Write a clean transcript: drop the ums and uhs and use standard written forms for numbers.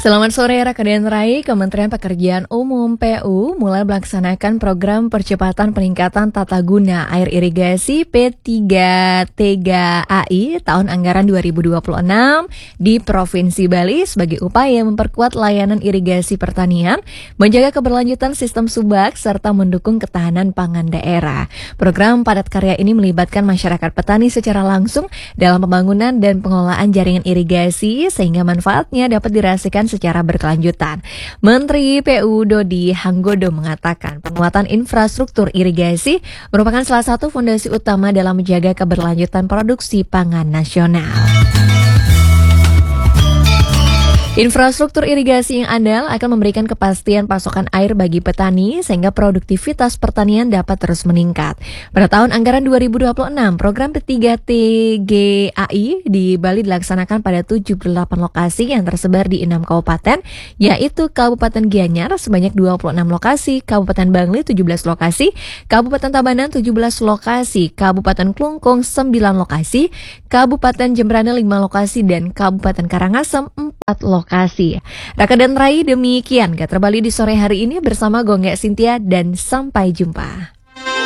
Selamat sore Rakedan Rai, Kementerian Pekerjaan Umum PU mulai melaksanakan program percepatan peningkatan tata guna air irigasi P3TGAI tahun anggaran 2026 di Provinsi Bali sebagai upaya memperkuat layanan irigasi pertanian, menjaga keberlanjutan sistem subak, serta mendukung ketahanan pangan daerah. Program padat karya ini melibatkan masyarakat petani secara langsung dalam pembangunan dan pengelolaan jaringan irigasi sehingga manfaatnya dapat dirasakan secara berkelanjutan. Menteri PU Dodi Hanggodo mengatakan penguatan infrastruktur irigasi merupakan salah satu fondasi utama dalam menjaga keberlanjutan produksi pangan nasional. Infrastruktur irigasi yang andal akan memberikan kepastian pasokan air bagi petani sehingga produktivitas pertanian dapat terus meningkat. Pada tahun anggaran 2026, program P3TGAI di Bali dilaksanakan pada 78 lokasi yang tersebar di 6 kabupaten, yaitu Kabupaten Gianyar sebanyak 26 lokasi, Kabupaten Bangli 17 lokasi, Kabupaten Tabanan 17 lokasi, Kabupaten Klungkung 9 lokasi, Kabupaten Jembrana 5 lokasi, dan Kabupaten Karangasem 4 lokasi. Rakedan Rai, demikian Gatra Bali di sore hari ini bersama Gonggek Cynthia dan sampai jumpa.